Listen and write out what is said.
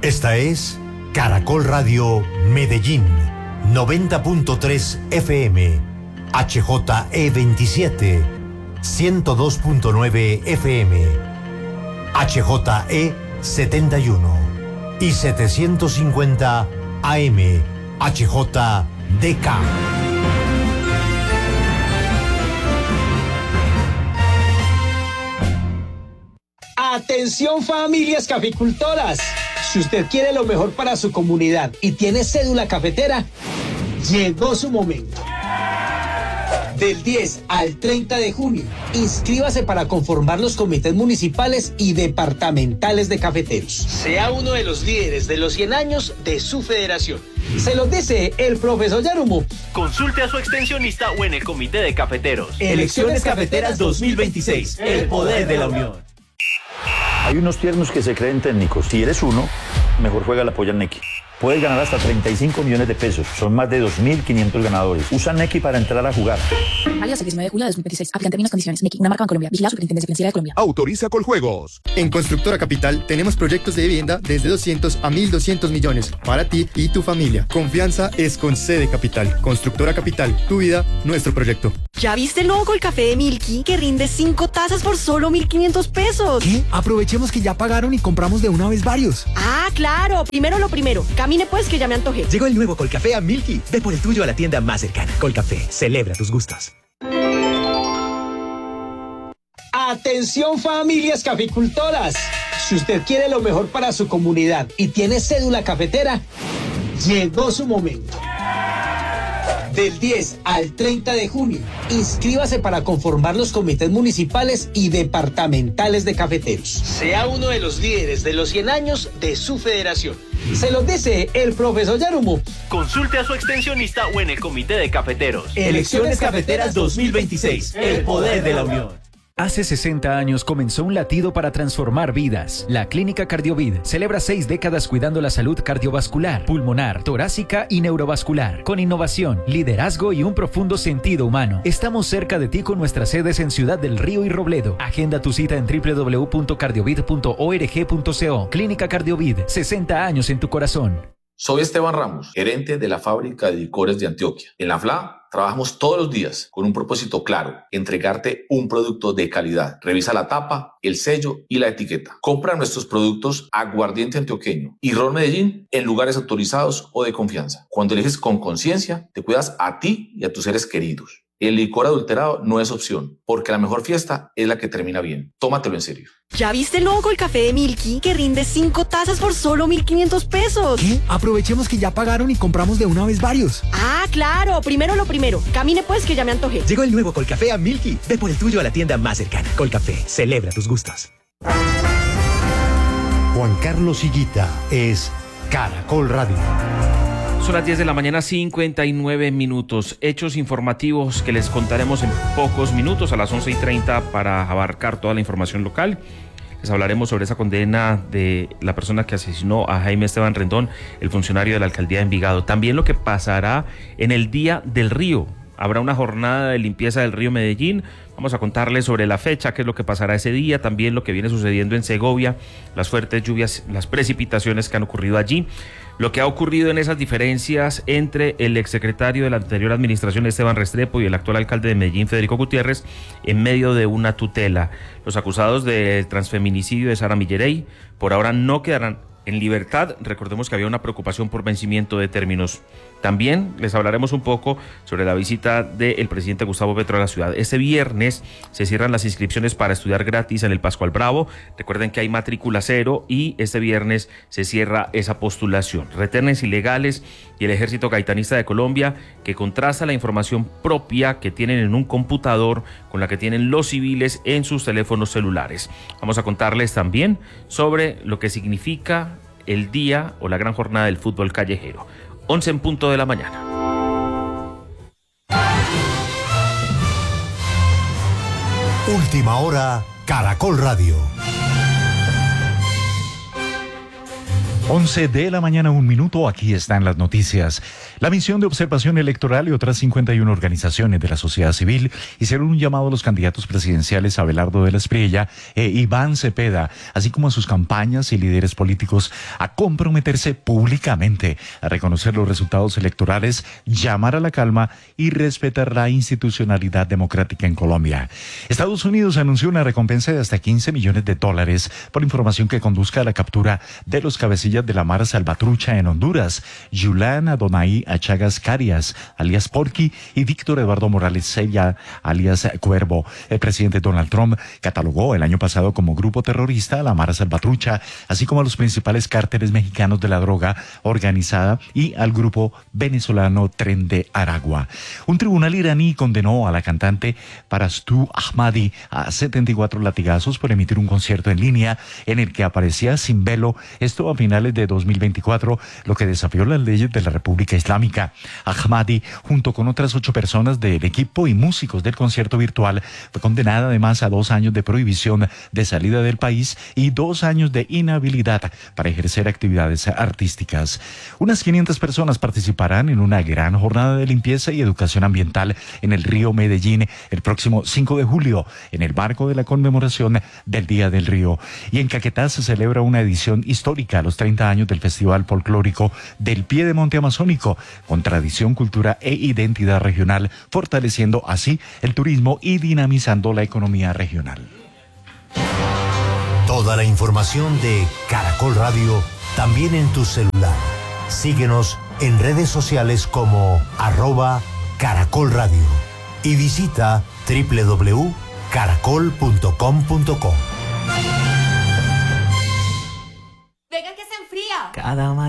Esta es Caracol Radio Medellín, 90.3 FM, HJE27, 102.9 FM, HJE71 y 750 AM, HJDK. Atención familias caficultoras, si usted quiere lo mejor para su comunidad y tiene cédula cafetera, llegó su momento. Del 10 al 30 de junio, inscríbase para conformar los comités municipales y departamentales de cafeteros. Sea uno de los líderes de los 100 años de su federación. Se los dice el profesor Yarumo. Consulte a su extensionista o en el comité de cafeteros. Elecciones Cafeteras 2026, el poder de la unión. Hay unos tiernos que se creen técnicos. Si eres uno, mejor juega la polla Nequi. Puedes ganar hasta 35 millones de pesos. Son más de 2.500 ganadores. Usa Nequi para entrar a jugar. Válido hasta el 19 de julio de 2026. Aplican términos y condiciones. Nequi, una marca en Colombia. Vigilado Superintendencia Financiera de Colombia. Autoriza Coljuegos. En Constructora Capital tenemos proyectos de vivienda desde 200 a 1.200 millones para ti y tu familia. Confianza es con C de Capital. Constructora Capital. Tu vida, nuestro proyecto. ¿Ya viste el nuevo Colcafé de Milky que rinde 5 tazas por solo 1.500 pesos? ¿Qué? Aprovechemos que ya pagaron y compramos de una vez varios. Ah, claro. Primero lo primero. Camine pues que ya me antojé. Llegó el nuevo Colcafé a Milky. Ve por el tuyo a la tienda más cercana. Colcafé, celebra tus gustos. Atención familias caficultoras, si usted quiere lo mejor para su comunidad y tiene cédula cafetera, llegó su momento. Del 10 al 30 de junio, inscríbase para conformar los comités municipales y departamentales de cafeteros. Sea uno de los líderes de los 100 años de su federación. Se los dice el profesor Yarumo. Consulte a su extensionista o en el comité de cafeteros. Elecciones Cafeteras 2026, el poder de la unión. Hace 60 años comenzó un latido para transformar vidas. La Clínica Cardiovid celebra 6 décadas cuidando la salud cardiovascular, pulmonar, torácica y neurovascular, con innovación, liderazgo y un profundo sentido humano. Estamos cerca de ti con nuestras sedes en Ciudad del Río y Robledo. Agenda tu cita en www.cardiovid.org.co. Clínica Cardiovid, 60 años en tu corazón. Soy Esteban Ramos, gerente de la fábrica de licores de Antioquia. En la FLA trabajamos todos los días con un propósito claro: entregarte un producto de calidad. Revisa la tapa, el sello y la etiqueta. Compra nuestros productos Aguardiente Antioqueño y Ron Medellín en lugares autorizados o de confianza. Cuando eliges con conciencia, te cuidas a ti y a tus seres queridos. El licor adulterado no es opción, porque la mejor fiesta es la que termina bien. Tómatelo en serio. ¿Ya viste el nuevo Colcafé de Milky que rinde 5 tazas por solo 1.500 pesos? ¿Qué? Aprovechemos que ya pagaron y compramos de una vez varios. Ah, claro. Primero lo primero. Camine pues que ya me antojé. Llegó el nuevo Colcafé a Milky. Ve por el tuyo a la tienda más cercana. Colcafé, celebra tus gustos. Juan Carlos Higuita es Caracol Radio. Son las 10 de la mañana, 59 minutos. Hechos informativos que les contaremos en pocos minutos a las 11:30 para abarcar toda la información local. Les hablaremos sobre esa condena de la persona que asesinó a Jaime Esteban Rendón, el funcionario de la alcaldía de Envigado. También lo que pasará en el Día del Río. Habrá una jornada de limpieza del río Medellín. Vamos a contarles sobre la fecha, qué es lo que pasará ese día, también lo que viene sucediendo en Segovia, las fuertes lluvias, las precipitaciones que han ocurrido allí, lo que ha ocurrido en esas diferencias entre el exsecretario de la anterior administración, Esteban Restrepo, y el actual alcalde de Medellín, Federico Gutiérrez, en medio de una tutela. Los acusados del transfeminicidio de Sara Millerey por ahora no quedarán en libertad. Recordemos que había una preocupación por vencimiento de términos. También les hablaremos un poco sobre la visita del presidente Gustavo Petro a la ciudad. Este viernes se cierran las inscripciones para estudiar gratis en el Pascual Bravo. Recuerden que hay matrícula cero y este viernes se cierra esa postulación. Retenes ilegales y el Ejército Gaitanista de Colombia, que contrasta la información propia que tienen en un computador con la que tienen los civiles en sus teléfonos celulares. Vamos a contarles también sobre lo que significa el día o la gran jornada del fútbol callejero. 11 en punto de la mañana. Última hora, Caracol Radio. 11 de la mañana, 1 minuto, aquí están las noticias. La misión de observación electoral y otras 51 organizaciones de la sociedad civil hicieron un llamado a los candidatos presidenciales Abelardo de la Espriella e Iván Cepeda, así como a sus campañas y líderes políticos, a comprometerse públicamente a reconocer los resultados electorales, llamar a la calma y respetar la institucionalidad democrática en Colombia. Estados Unidos anunció una recompensa de hasta $15 millones por información que conduzca a la captura de los cabecillas de la Mara Salvatrucha en Honduras, Yulán Adonai Achagas Carias, alias Porky, y Víctor Eduardo Morales Sella, alias Cuervo. El presidente Donald Trump catalogó el año pasado como grupo terrorista a la Mara Salvatrucha, así como a los principales cárteles mexicanos de la droga organizada y al grupo venezolano Tren de Aragua. Un tribunal iraní condenó a la cantante Parastu Ahmadi a 74 latigazos por emitir un concierto en línea en el que aparecía sin velo, esto a finales de 2024, lo que desafió las leyes de la República Islámica. Ahmadi, junto con otras 8 personas del equipo y músicos del concierto virtual, fue condenada además a 2 años de prohibición de salida del país y 2 años de inhabilidad para ejercer actividades artísticas. Unas 500 personas participarán en una gran jornada de limpieza y educación ambiental en el río Medellín el próximo 5 de julio, en el marco de la conmemoración del Día del Río. Y en Caquetá se celebra una edición histórica a los 30 años del Festival Folclórico del Piedemonte Amazónico, con tradición, cultura e identidad regional, fortaleciendo así el turismo y dinamizando la economía regional. Toda la información de Caracol Radio también en tu celular. Síguenos en redes sociales como @Caracol Radio y visita www.caracol.com.co. Venga que se enfría. Cada